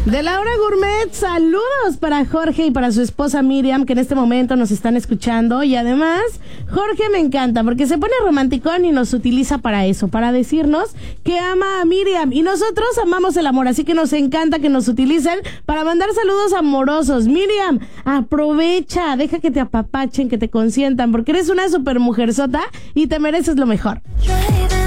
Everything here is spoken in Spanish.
De La Hora Gourmet, saludos para Jorge y para su esposa Miriam, que en este momento nos están escuchando. Y además, Jorge me encanta porque se pone romanticón y nos utiliza para eso, para decirnos que ama a Miriam. Y nosotros amamos el amor, así que nos encanta que nos utilicen para mandar saludos amorosos. Miriam, aprovecha, deja que te apapachen, que te consientan, porque eres una super mujerzota y te mereces lo mejor.